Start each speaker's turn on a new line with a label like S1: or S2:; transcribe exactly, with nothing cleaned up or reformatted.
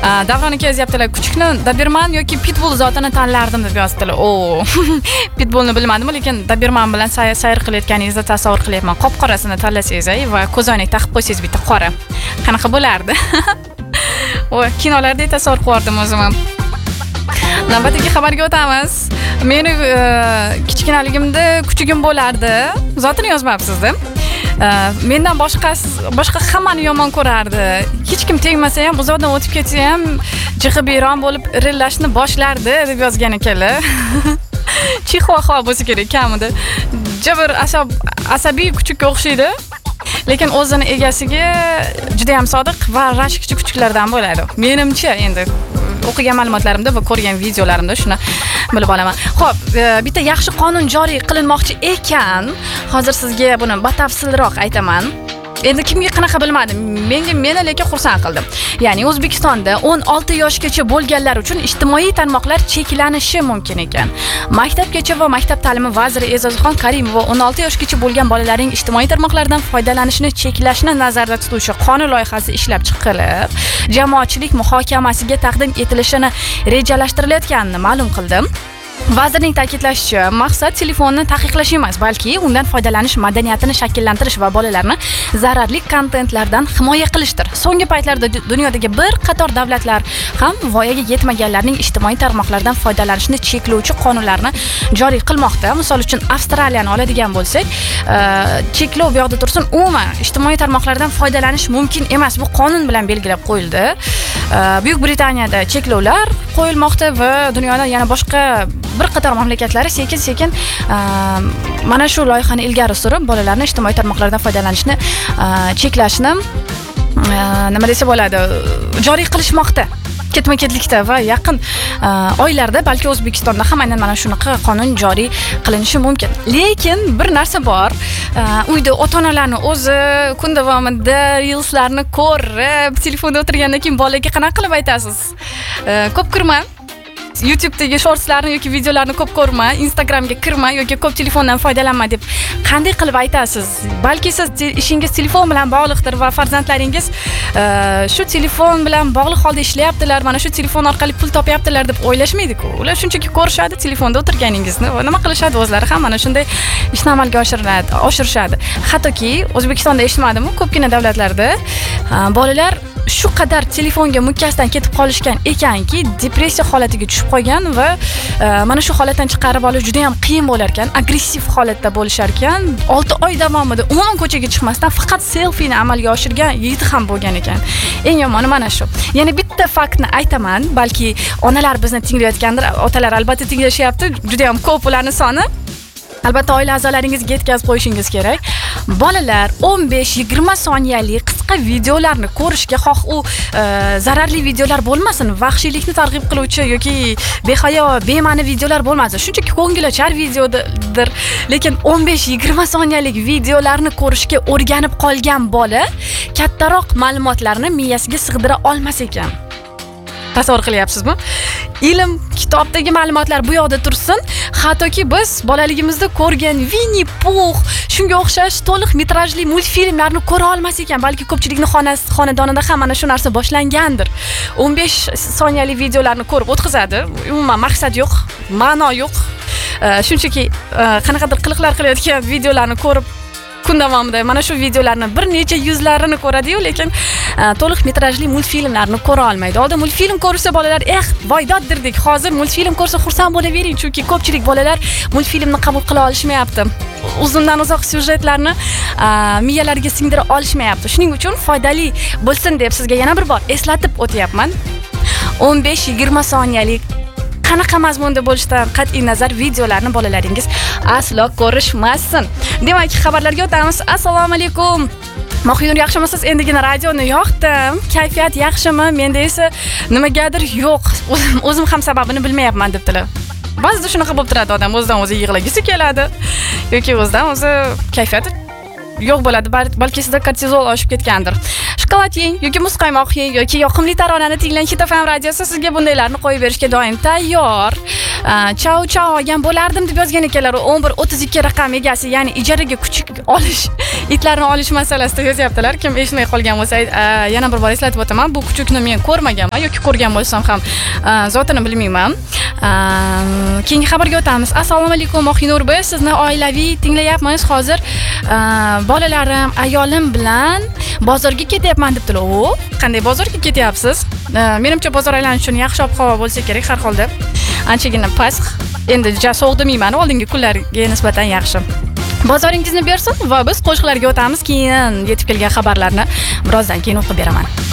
S1: Davron aka yozyaptilar, kuchukni Doberman yoki Pitbull zotini tanlardim deb yozdilar. O, Pitbullni bilmadim, lekin Doberman bilan sayr qilayotganingizni tasavvur qilyapman. Qop-qorasini tanlasangiz va ko'zoynak taqib qo'ysangiz bitta qora. Qanaqa bo'lardi? O, kinolarda tasavvur qildim o'zim ham. Navbatdagi xabarga o'tamiz. Meni kichkinaligimda kuchugim bo'lardi. Zotini yozmabsiz-da. Mendan boshqa boshqa hammani yomon ko'rardi. Hech kim tegmasa ham, uzoqdan o'tib ketsa ham jiqibiyron bo'lib irillashni boshlardi deb yozgan ekanlar. Chixuahua bo'lsa kerak kamida. Jabr asab asabiy kuchukka o'xshaydi. Lekin o'zini egasiga juda ham sodiq va rashkchi kuchuklardan bo'ladi. Menimcha endi o'qigan ma'lumotlarimda va ko'rgan videolarimda shuni bilib olaman. Xo'p, bitta yaxshi qonun joriy qilinmoqchi ekan, hozir sizga buni batafsilroq aytaman. Endi kimga qanaqa bilmadim, menga meni lekin xursand qildi. Ya'ni O'zbekistonda o'n olti yoshgacha bo'lganlar uchun ijtimoiy tarmoqlar cheklanishi mumkin ekan. Maktabgacha va maktab ta'limi vaziri E'zozxon Karimova o'n olti yoshgacha bo'lgan bolalarning ijtimoiy tarmoqlardan foydalanishini cheklashni nazarda tutuvchi qonun loyihasi ishlab chiqilib, jamoatchilik muhokamasiga taqdim etilishini rejalashtirilayotganini ma'lum qildi. Vazirning ta'kidlashicha, maqsad telefonni taqiqlash emas, balki undan foydalanish madaniyatini shakllantirish va bolalarni zararli kontentlardan himoya qilishdir. So'nggi paytlarda dunyodagi bir qator davlatlar ham voyaga yetmaganlarning ijtimoiy tarmoqlardan foydalanishni cheklovchi qonunlarni joriy qilmoqda. Misol uchun Avstraliyani oladigan bo'lsak, cheklov bu yoqda tursin, umuman ijtimoiy tarmoqlardan foydalanish mumkin emas. Bu qonun bilan belgilab qo'yildi. Buyuk Britaniyada cheklovlar qo'yilmoqda va dunyoda yana boshqa bir qator mamlakatlari sekin-sekin mana shu loyihani ilgari surib, bolalarni ijtimoiy tarmoqlardan foydalanishni cheklashni nima desa bo'ladi, joriy qilishmoqda. Ketma-ketlikda va yaqin oylarda balki O'zbekistonda ham aynan mana shunaqa qonun joriy qilinishi mumkin. Lekin bir narsa bor. Uyda ota-onalarning o'zi kun davomida reelslarni ko'rib, telefonda o'tirgandan keyin bolaga qanaqa qilib aytasiz? Ko'p kirma. YouTube'dagi shortslarni yoki videolarni ko'p ko'rma, Instagramga kirma yoki ko'p telefondan foydalanma deb qanday qilib aytasiz? Balki siz ishingiz telefon bilan bog'liqdir va farzandlaringiz shu telefon bilan bog'liq holda ishlayaptilar, mana shu telefon orqali pul topyaptilar deb o'ylashmaydi-ku. Ular shunchaki ko'rishadi telefonda o'tirganingizni va nima qilishadi o'zlari ham mana shunday ishni amalga oshiradi, oshirishadi. Hattoki O'zbekistonda eshitmadimmi, ko'pgina davlatlarda bolalar shu qadar telefonga mukkasidan ketib qolishgan ekanki, depressiya holatiga tushib qolgan va mana shu holatdan chiqarib olish juda ham qiyin bo'lar ekan, agressiv holatda bo'lishar ekan. olti oy davomida umuman ko'chaga chiqmasdan faqat selfini amalga oshirgan yigit ham bo'lgan ekan. Eng yomoni mana shu. Yana bitta faktni aytaman, balki onalar bizni tinglayotgandir, otalar albatta tinglashyapti, juda ham ko'p ularning soni. Albatta oila a'zolaringizga yetkazib qo'yishingiz kerak. Bolalar o'n besh yigirma soniyalik qisqa videolarni ko'rishga, xoh u zararli videolar bo'lmasin, vahshiylikni targ'ib qiluvchi yoki behayo, bema'ni videolar bo'lmasin, shunchaki ko'ngilochar videodir, lekin o'n besh yigirma soniyalik videolarni ko'rishga o'rganib qolgan bola kattaroq ma'lumotlarni miyasiga sig'dira olmas ekan. Tasavvur qilyapsizmi? Ilm kitobdagi ma'lumotlar bu yoqda tursin, hattoki biz bolaligimizda ko'rgan Winnie Pooh, shunga o'xshash to'liq metrajli multfilmlarni ko'ra olmas ekan. Balki ko'pchilikning xonadonida ham mana shu narsa boshlangandir. o'n besh soniyalik videolarni ko'rib o'tkazadi. Umuman maqsad yo'q, ma'no yo'q. Shunchaki qanaqadir qiliqlar qilayotgan videolarni ko'rib kun davomida mana shu videolarni bir necha yuzlarini ko'radi-yu, lekin to'liq metrajli multfilmlarni ko'ra olmaydi. Oldin multfilm ko'rsa bolalar, "Eh, voydoddirdik." Hozir multfilm ko'rsa xursand bo'lavering, chunki ko'pchilik bolalar multfilmni qabul qila olishmayapti. Uzundan uzoq syujetlarni miyalariga singdira olishmayapti. Shuning uchun foydali bo'lsin deb sizga yana bir bor eslatib o'tyapman. o'n besh yigirma soniyalik qanaqa mazmunda bo'lishidan qat'iy nazar videolarni bolalaringiz aslo ko'rishmasin. Demak, xabarlarga o'tamiz. Assalomu alaykum. Mohiyur, yaxshimisiz? Endigina radioni yoqdim. Kayfiyat yaxshimi? Menda esa nimagadir yo'q. O'zim o'zim ham sababini bilmayapman debdilar. Ba'zida shunaqa bo'lib turadi, odam o'zidan o'zi yig'lagisi keladi yoki o'zidan o'zi kayfiyati yo'q bo'ladi. Balki sizda kortizol oshib ketgandir. Shokolad yeng yoki muzqaymoq yeng yoki yoqimli taronani tinglang. Hit F M radiosi sizga bundaylarni qo'yib berishga doim tayyor. chao chao olgan bo'lardim deb yozgan ekanlar. o'n bir o'ttiz ikki raqam egasi, ya'ni ijaraga kuchuk olish, itlarni olish masalasida yozyaptilar. Kim eshitmay qolgan bo'lsa, yana bir bor eslatib o'taman. Bu kuchukni men ko'rmaganman yoki ko'rgan bo'lsam ham zotini bilmayman. Keyingi xabarga o'tamiz. Assalomu alaykum Oxinur boy, sizni oilaviy tinglayapmiz. Hozir bolalarim, ayolim bilan bozorga ketyapman debdilar. O, qanday bozorga ketyapsiz? Menimcha bozor aylanish uchun yaxshi ob-havo bo'lsa kerak har holda. Anchagina past. Endi ja sovuq demayman, oldingi kunlarga nisbatan yaxshi. Bozoringizni bersin va biz qo'shiqlarga o'tamiz. Keyin yetib kelgan xabarlarni birozdan keyin o'qib beraman.